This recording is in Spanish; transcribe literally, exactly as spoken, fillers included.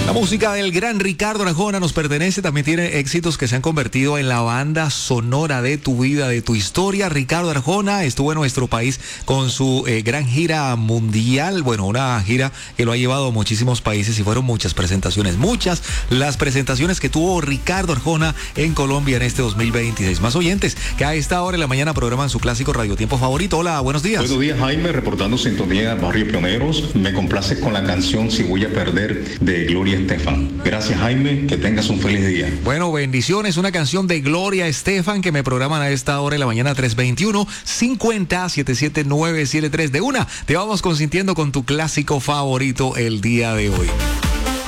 La música del gran Ricardo Arjona nos pertenece, también tiene éxitos que se han convertido en la banda sonora de tu vida, de tu historia. Ricardo Arjona estuvo en nuestro país con su eh, gran gira mundial, bueno, una gira que lo ha llevado a muchísimos países y fueron muchas presentaciones, muchas las presentaciones que tuvo Ricardo Arjona en Colombia en este dos mil veintiséis. Más oyentes que a esta hora de la mañana programan su clásico radiotiempo favorito. Hola, buenos días. Buenos días, Jaime, reportando sintonía Barrio Pioneros. Me complace con la canción Si Voy a Perder de Gloria Estefan. Gracias, Jaime, que tengas un feliz día. Bueno, bendiciones, una canción de Gloria Estefan que me programan a esta hora de la mañana, tres veintiuno, cincuenta, setenta y siete, novecientos setenta y tres. De una, te vamos consintiendo con tu clásico favorito el día de hoy.